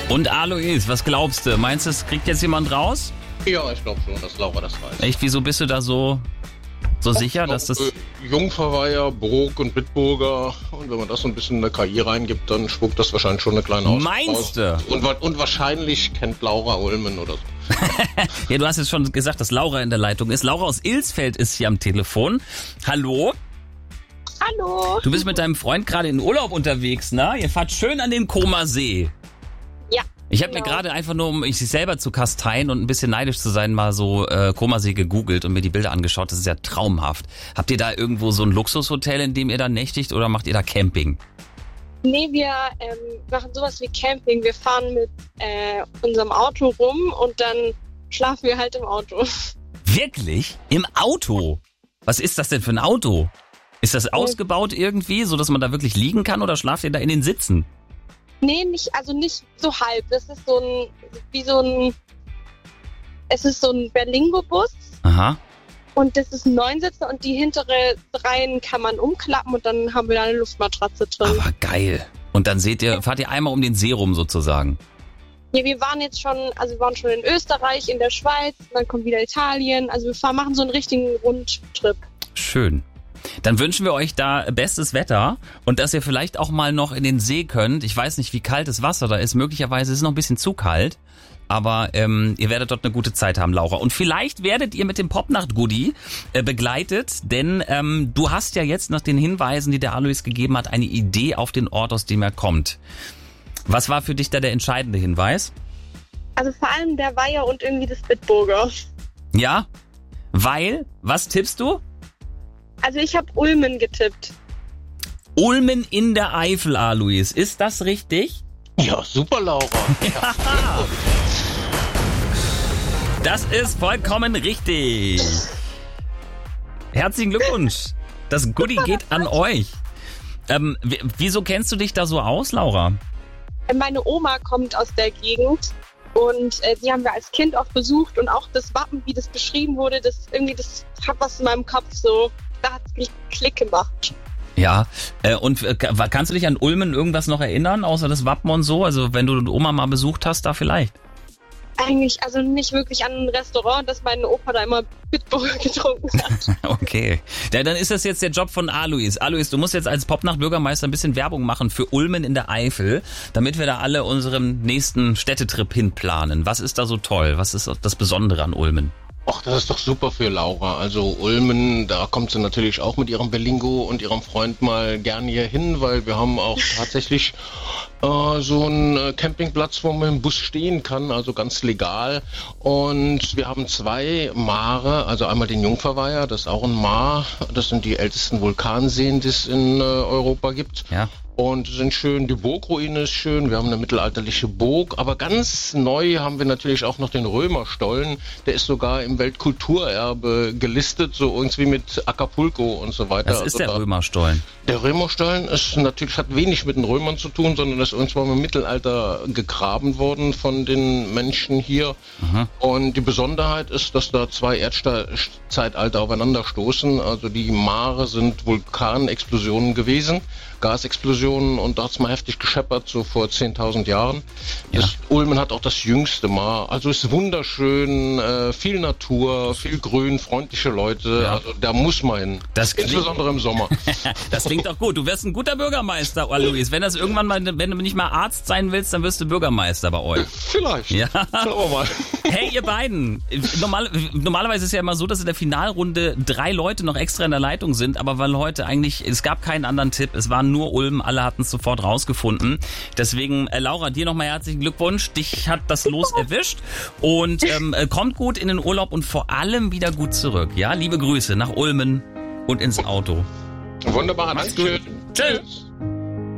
Und Alois, was glaubst du? Meinst du, es kriegt jetzt jemand raus? Ja, ich glaube schon, dass Laura das weiß. Echt, wieso bist du da so sicher, dass das... Jungverweiher, Burg und Bitburger. Und wenn man das so ein bisschen in eine KI reingibt, dann spuckt das wahrscheinlich schon eine kleine Auswahl. Meinst du? Und wahrscheinlich kennt Laura Ulmen oder so. Ja, du hast jetzt schon gesagt, dass Laura in der Leitung ist. Laura aus Ilsfeld ist hier am Telefon. Hallo? Hallo. Du bist mit deinem Freund gerade in Urlaub unterwegs, ne? Ihr fahrt schön an den Comer See. Ja. Ich habe mir gerade einfach nur, um sich selber zu kasteien und ein bisschen neidisch zu sein, mal so Comer See gegoogelt und mir die Bilder angeschaut. Das ist ja traumhaft. Habt ihr da irgendwo so ein Luxushotel, in dem ihr da nächtigt, oder macht ihr da Camping? Nee, wir machen sowas wie Camping. Wir fahren mit unserem Auto rum und dann schlafen wir halt im Auto. Wirklich? Im Auto? Was ist das denn für ein Auto? Ist das ausgebaut irgendwie, so dass man da wirklich liegen kann, oder schlaft ihr da in den Sitzen? Nee, nicht so halb. Das ist es ist so ein Berlingo-Bus. Aha. Und das ist ein Neunsitzer und die hintere Reihen kann man umklappen und dann haben wir da eine Luftmatratze drin. Aber geil. Und dann fahrt ihr einmal um den See rum sozusagen? Ja, wir waren schon in Österreich, in der Schweiz, dann kommt wieder Italien. Also wir machen so einen richtigen Rundtrip. Schön. Dann wünschen wir euch da bestes Wetter und dass ihr vielleicht auch mal noch in den See könnt. Ich weiß nicht, wie kalt das Wasser da ist. Möglicherweise ist es noch ein bisschen zu kalt. Aber ihr werdet dort eine gute Zeit haben, Laura. Und vielleicht werdet ihr mit dem Popnacht-Goodie begleitet, denn du hast ja jetzt nach den Hinweisen, die der Alois gegeben hat, eine Idee auf den Ort, aus dem er kommt. Was war für dich da der entscheidende Hinweis? Also vor allem der Weiher und irgendwie das Bitburger. Ja? Weil? Was tippst du? Also ich habe Ulmen getippt. Ulmen in der Eifel, Alois. Ist das richtig? Ja, super, Laura. Ja. Das ist vollkommen richtig. Herzlichen Glückwunsch. Das Goodie geht an euch. Wieso kennst du dich da so aus, Laura? Meine Oma kommt aus der Gegend und die haben wir als Kind auch besucht und auch das Wappen, wie das beschrieben wurde, das hat was in meinem Kopf so, da hat es Klick gemacht. Ja, und kannst du dich an Ulmen irgendwas noch erinnern, außer das Wappen und so? Also wenn du Oma mal besucht hast, da vielleicht? Eigentlich, also nicht wirklich an ein Restaurant, dass mein Opa da immer Bitburger getrunken hat. Okay, ja, dann ist das jetzt der Job von Alois. Alois, du musst jetzt als Popnacht-Bürgermeister ein bisschen Werbung machen für Ulmen in der Eifel, damit wir da alle unseren nächsten Städtetrip hinplanen. Was ist da so toll? Was ist das Besondere an Ulmen? Ach, das ist doch super für Laura. Also Ulmen, da kommt sie natürlich auch mit ihrem Berlingo und ihrem Freund mal gerne hier hin, weil wir haben auch tatsächlich so einen Campingplatz, wo man im Bus stehen kann, also ganz legal. Und wir haben 2 Mare, also einmal den Jungverweiher, das ist auch ein Maar, das sind die ältesten Vulkanseen, die es in Europa gibt. Ja. Und sind schön, die Burgruine ist schön, wir haben eine mittelalterliche Burg, aber ganz neu haben wir natürlich auch noch den Römerstollen, der ist sogar im Weltkulturerbe gelistet, so irgendwie mit Acapulco und so weiter. Was ist der Römerstollen? Der Römerstollen ist natürlich, hat wenig mit den Römern zu tun, sondern ist irgendwann im Mittelalter gegraben worden von den Menschen hier. Aha. Und die Besonderheit ist, dass da 2 Erdzeitalter aufeinander stoßen, also die Mare sind Vulkanexplosionen gewesen, Gasexplosionen, und da hat es mal heftig gescheppert, so vor 10.000 Jahren. Ja. Ulmen hat auch das jüngste Maar, also ist wunderschön, viel Natur, viel Grün, freundliche Leute, ja. Also da muss man hin, insbesondere im Sommer. Das klingt doch gut, du wirst ein guter Bürgermeister, Alois. Wenn das irgendwann mal, wenn du nicht mal Arzt sein willst, dann wirst du Bürgermeister bei euch. Vielleicht, ja. Schauen wir mal. Hey, ihr beiden, normalerweise ist es ja immer so, dass in der Finalrunde 3 Leute noch extra in der Leitung sind, aber weil heute eigentlich, es gab keinen anderen Tipp, es waren nur Ulmen, alle hatten es sofort rausgefunden. Deswegen, Laura, dir nochmal herzlichen Glückwunsch, dich hat das Los erwischt und kommt gut in den Urlaub und vor allem wieder gut zurück. Ja, liebe Grüße nach Ulmen und ins Auto. Wunderbar, danke schön. Tschüss.